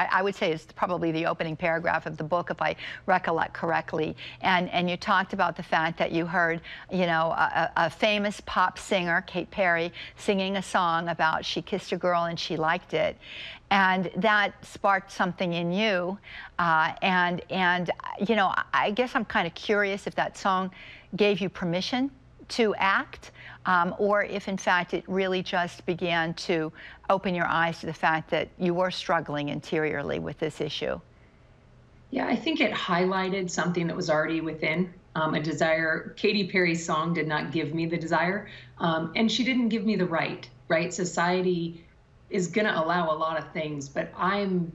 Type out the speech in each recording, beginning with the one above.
I would say it's probably the opening paragraph of the book, if I recollect correctly. And you talked about the fact that you heard, you know, a famous pop singer, Katy Perry, singing a song about she kissed a girl and she liked it. And that sparked something in you. And you know, I guess I'm kind of curious if that song gave you permission to act, or if in fact it really just began to open your eyes to the fact that you were struggling interiorly with this issue. Yeah, I think it highlighted something that was already within, a desire. Katy Perry's song did not give me the desire, and she didn't give me the right? Society is going to allow a lot of things, but I'm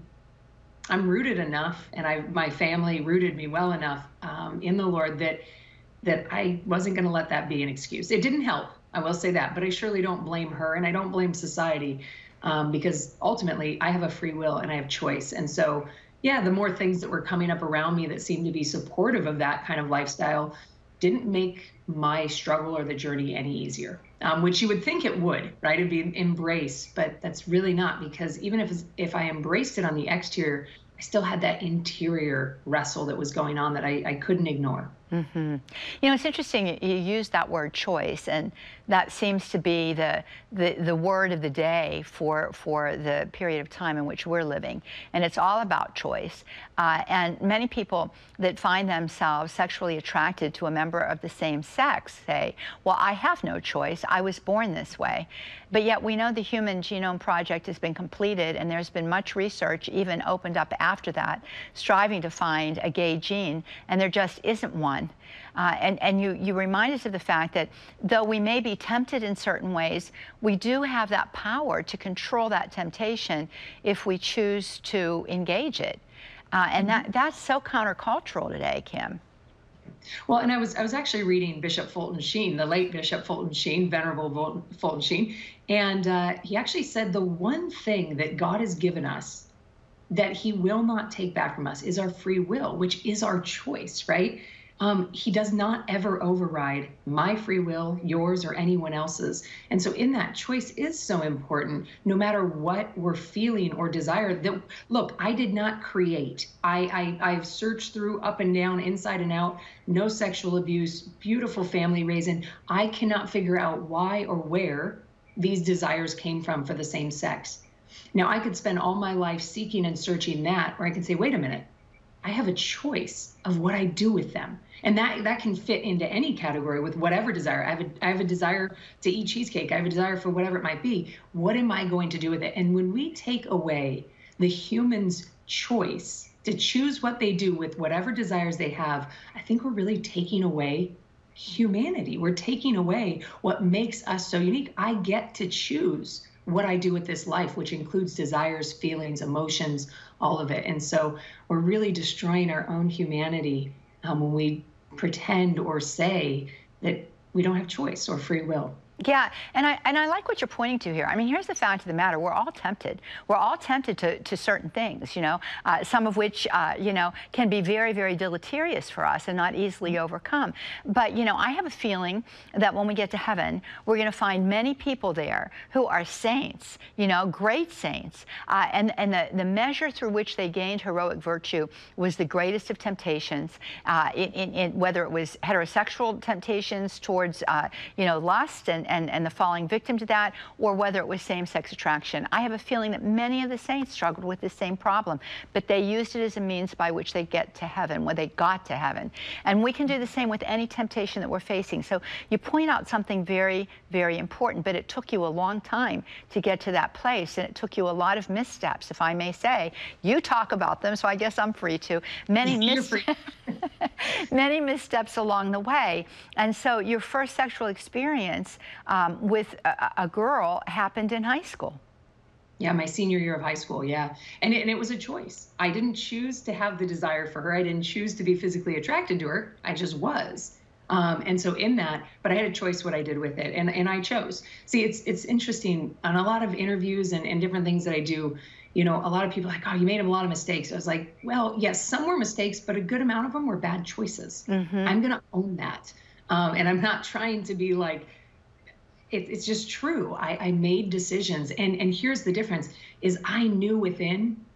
rooted enough, and my family rooted me well enough in the Lord that I wasn't going to let that be an excuse. It didn't help, I will say that, but I surely don't blame her, and I don't blame society, because ultimately I have a free will and I have choice. And so, yeah, the more things that were coming up around me that seemed to be supportive of that kind of lifestyle didn't make my struggle or the journey any easier, which you would think it would, right? It'd be embraced, but that's really not, because even if I embraced it on the exterior, I still had that interior wrestle that was going on that I couldn't ignore. Mm-hmm. You know, it's interesting you use that word choice, and that seems to be the word of the day for the period of time in which we're living. And it's all about choice. And many people that find themselves sexually attracted to a member of the same sex say, well, I have no choice. I was born this way. But yet we know the Human Genome Project has been completed, and there's been much research even opened up after that, striving to find a gay gene, and there just isn't one. And you remind us of the fact that though we may be tempted in certain ways, we do have that power to control that temptation if we choose to engage it. And that's so countercultural today, Kim. Well, and I was actually reading Bishop Fulton Sheen, the late Bishop Fulton Sheen, Venerable Fulton Sheen, and he actually said the one thing that God has given us that he will not take back from us is our free will, which is our choice, right? He does not ever override my free will, yours, or anyone else's. And so in that, choice is so important, no matter what we're feeling or desire. That, look, I did not create. I've searched through up and down, inside and out, no sexual abuse, beautiful family raising. I cannot figure out why or where these desires came from for the same sex. Now, I could spend all my life seeking and searching that, or I can say, wait a minute, I have a choice of what I do with them. And that can fit into any category with whatever desire. I have a desire to eat cheesecake. I have a desire for whatever it might be. What am I going to do with it? And when we take away the human's choice to choose what they do with whatever desires they have, I think we're really taking away humanity. We're taking away what makes us so unique. I get to choose what I do with this life, which includes desires, feelings, emotions, all of it. And so we're really destroying our own humanity when we pretend or say that we don't have choice or free will. Yeah, and I like what you're pointing to here. I mean, here's the fact of the matter. We're all tempted. We're all tempted to certain things, you know, some of which, you know, can be very, very deleterious for us and not easily overcome. But, you know, I have a feeling that when we get to heaven, we're going to find many people there who are saints, you know, great saints. And the measure through which they gained heroic virtue was the greatest of temptations, whether it was heterosexual temptations towards, you know, lust and the falling victim to that, or whether it was same-sex attraction. I have a feeling that many of the saints struggled with the same problem, but they used it as a means by which they get to heaven, when they got to heaven. And we can do the same with any temptation that we're facing. So you point out something very, very important, but it took you a long time to get to that place, and it took you a lot of missteps, if I may say. You talk about them, so I guess I'm free to. Many missteps along the way. And so your first sexual experience with a girl happened in high school. Yeah, my senior year of high school, yeah. And it was a choice. I didn't choose to have the desire for her. I didn't choose to be physically attracted to her. I just was. And so in that, but I had a choice what I did with it, and I chose. See, it's interesting. On a lot of interviews and different things that I do, you know, a lot of people are like, oh, you made a lot of mistakes. I was like, well, yes, some were mistakes, but a good amount of them were bad choices. I'm going to own that. And I'm not trying to be like, it's just true. I made decisions. And here's the difference is I knew within